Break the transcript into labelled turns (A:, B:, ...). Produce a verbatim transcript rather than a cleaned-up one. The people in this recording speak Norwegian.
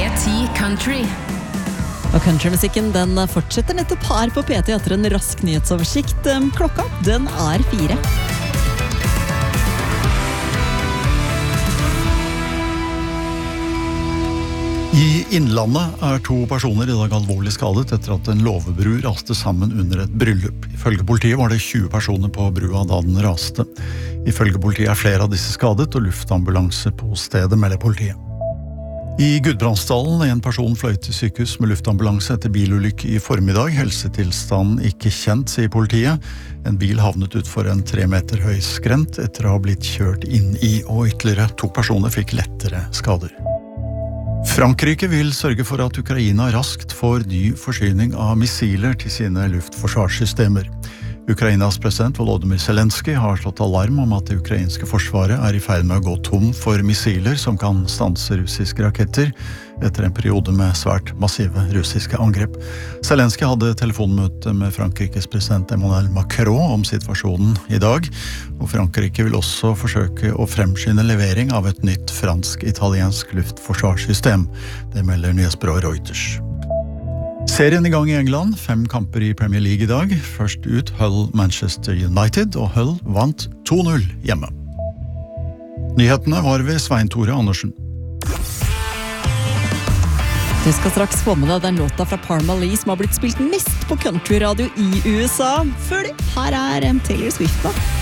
A: ti Country.
B: Og countrymusikken den fortsetter nettopp her på P ti etter en rask nyhetsoversikt. Klokka, den er fire.
C: I Innlandet er to personer i dag alvorlig skadet etter at en låvebru raste sammen under et bryllup. Ifølge politiet var det tjue personer på brua da den raste. Ifølge politiet er flere av disse skadet, og luftambulanse på stedet, melder politiet. I Gudbrandsdalen er en person fløyt til sykehus med luftambulanse etter bilulykke i formiddag. Helsetilstanden ikke kjent, sier politiet. En bil havnet ut for en tre meter høy skrent etter å ha blitt kjørt inn i, og ytterligere to personer fikk lettere skader. Frankrike vil sørge for at Ukraina raskt får ny forsyning av missiler til sine luftforsvarssystemer. Ukrainas president Volodymyr Zelensky har slått alarm om at det ukrainske forsvaret er i ferd med å gå tom for missiler som kan stanse russiske raketter etter en periode med svært massive russiske angrep. Zelensky hadde telefonmøte med Frankrikes president Emmanuel Macron om situasjonen i dag, og Frankrike vil også forsøke å fremskynde levering av et nytt fransk-italiensk luftforsvarssystem. Det melder nyhetsbyrået Reuters. Serien i gang i England, fem kamper i Premier League i dag. Først ut Hull Manchester United, og Hull vant to null hjemme. Nyhetene var ved Svein Tore Andersen.
B: Du skal straks få med deg den låta fra Parma Lee som har blitt spilt mest på countryradio i U S A. Før det, her er Taylor Swift da.